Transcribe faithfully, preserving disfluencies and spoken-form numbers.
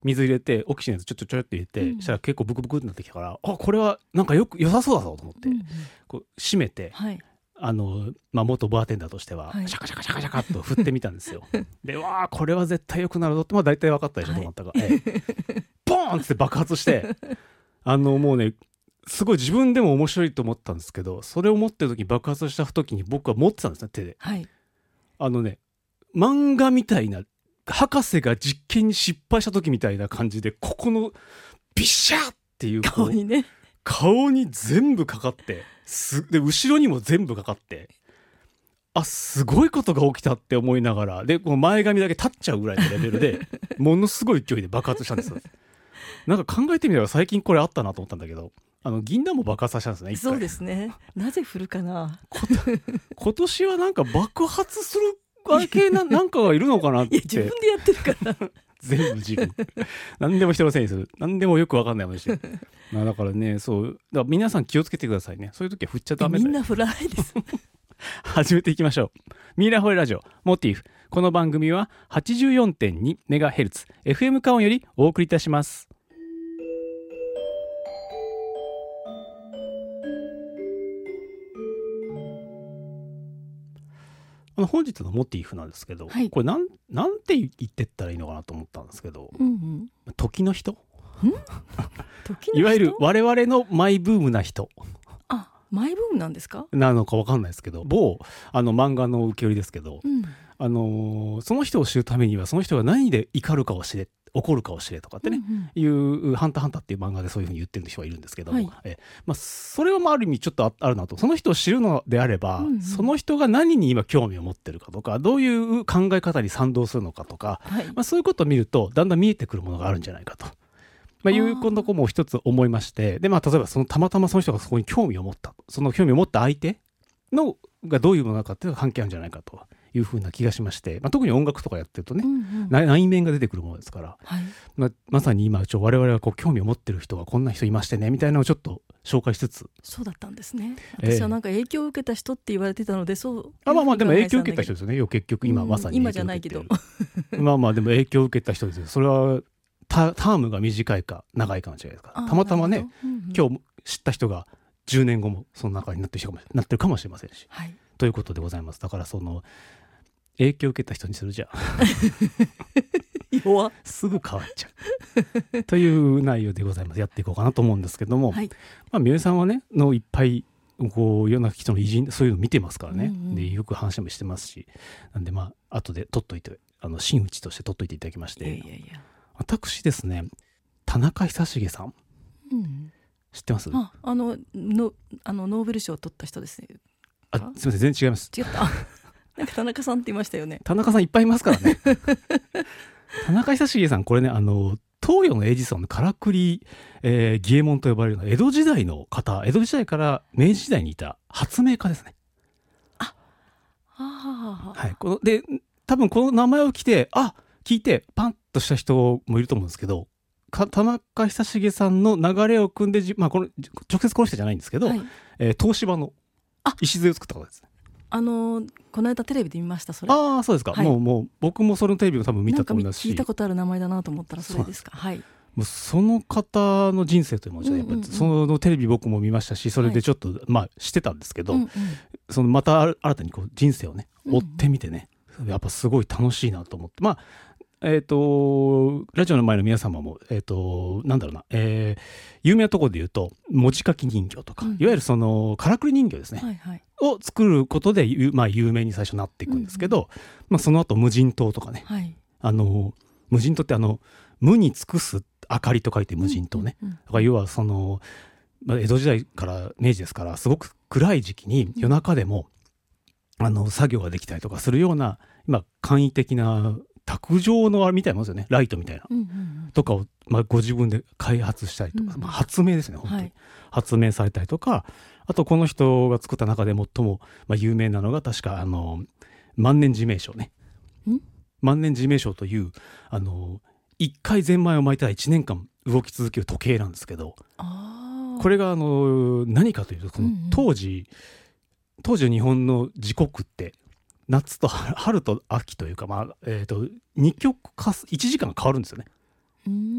水入れてオキシジンちょちょちょって入れて、 うん、 したら結構ブクブクってなってきたから、あこれはなんかよく良さそうだぞと思って、うんうん、こう閉めて、はい、あのまあ、元バーテンダーとしては、はい、シャカシャカシャカシャカっと振ってみたんですよでわあこれは絶対良くなるぞって、まあ、大体分かったでしょ、はい、どうなったか、ええ、ボーンって爆発してあのもうねすごい自分でも面白いと思ったんですけど、それを持ってる時に爆発した時に僕は持ってたんですね手で、はい、あのね漫画みたいな博士が実験に失敗した時みたいな感じで、ここのビシャーっていう顔にね顔に全部かかってすで後ろにも全部かかって、あすごいことが起きたって思いながら、でこの前髪だけ立っちゃうぐらいのレベルでものすごい勢いで爆発したんですよなんか考えてみれば最近これあったなと思ったんだけど、あの銀杏も爆発したんですね。 そうですね。なぜ振るかな今年はなんか爆発するわけななんかがいるのかなって。 いや自分でやってるから全部自分何でも人のせいにする、何でもよく分かんないものにしてだからね、そうだから皆さん気をつけてくださいね。そういう時は振っちゃダメだよ。 みんな振らないです始めていきましょう。ミイラホイラジオモティーフ。この番組は はちじゅうよんてんにメガヘルツ エフエム カオンよりお送りいたします。あの本日のモティーフなんですけど、はい、これなんなんて言ってったらいいのかなと思ったんですけど、うんうん、時の人時の人いわゆる我々のマイブームな人。 あ、マイブームなんですか？ なのか分かんないですけど、某あの漫画の受け売りですけど、うん、あのー、その人を知るためにはその人が何で怒るかを知れ、怒るかを知れとかってね、うんうん、いうハンターハンターっていう漫画でそういうふうに言ってる人がいるんですけども、はい、えまあ、それはまあある意味ちょっと あ, あるなと。その人を知るのであれば、うんうん、その人が何に今興味を持ってるかとか、どういう考え方に賛同するのかとか、はい、まあ、そういうことを見るとだんだん見えてくるものがあるんじゃないかと、まあ、いうことも一つ思いまして、で、まあ、例えばそのたまたまその人がそこに興味を持った、その興味を持った相手のがどういうものなのかっていうのが関係あるんじゃないかというふうな気がしまして、まあ、特に音楽とかやってるとね、うんうん、内面が出てくるものですから、はい、まあ、まさに今ちょ我々がこう興味を持ってる人がこんな人いましてねみたいなのをちょっと紹介しつつ。 そうだったんですね。私はなんか影響を受けた人って言われてたので、そう、 あ、まあまあでも影響を受けた人ですよね。結局今まさに今じゃないけどまあまあでも影響を受けた人ですよ。それは タ, タームが短いか長いかの違いですから、たまたまね、うんうん、今日知った人がじゅうねんごもその中になってる人かもなってるかもしれませんし、はい、ということでございます。だからその影響を受けた人にするじゃ弱すぐ変わっちゃうという内容でございます。やっていこうかなと思うんですけども、はい、まあ、みおりさんはねのいっぱいこういろんな人の偉人そういうの見てますからね、うんうん、でよく話もしてますし、なんでまあ後で取っといて、あの真打ちとして取っといていただきまして、いやいやいや、私ですね田中久重さん、うん、知ってます？ あ、あののあのノーベル賞を取った人ですね。 あ、すみません、全然違います。 違ったなんか田中さんって言いましたよね。 田中さんいっぱいいますからね田中久重さん、これね、あの東洋のエジソンのからくり、えー、儀右衛門と呼ばれるのは江戸時代の方、江戸時代から明治時代にいた発明家ですね。 あ、あ、 はい、こので多分この名前を聞いてあ聞いてパンとした人もいると思うんですけど、田中久重さんの流れを組んで、まあ、この直接この人じゃないんですけど、はい、えー、東芝の礎を作った方ですね。 あのー、この間テレビで見ました。それ、 ああ、そうですか、はい、もうもう僕もそのテレビを多分見たと思いますし、 聞いたことある名前だなと思ったらそれですか。はい、 もうその方の人生というものじゃ、やっぱりそのテレビ僕も見ましたし、それでちょっと、はい、まあしてたんですけど、うんうん、そのまた新たにこう人生をね追ってみてね、うんうん、やっぱすごい楽しいなと思って、まあえー、とラジオの前の皆様も、えー、となんだろうな、えー、有名なところで言うと文字書き人形とか、うん、いわゆるそのからくり人形ですね、はいはい、を作ることで、まあ、有名に最初なっていくんですけど、うんうん、まあ、その後無人島とかね、はい、あの無人島ってあの無に尽くす明かりと書いて無人島ね、うんうんうん、だから要はその、まあ、江戸時代から明治ですからすごく暗い時期に夜中でも、うん、あの作業ができたりとかするような今簡易的な卓上のあれみたいなものですよね、ライトみたいな、うんうんうん、とかを、まあ、ご自分で開発したりとか、うんうん、まあ、発明ですね、本当に、はい、発明されたりとか、あとこの人が作った中で最も、まあ、有名なのが確かあの万年自明章ね。万年自明章というあのいっかいゼンマイを巻いたらいちねんかん動き続ける時計なんですけど、あ、これがあの何かというとこの当時、うんうん、当時の日本の時刻って夏と春と秋というか、まあえー、とにきょくかいちじかん変わるんですよね。 うん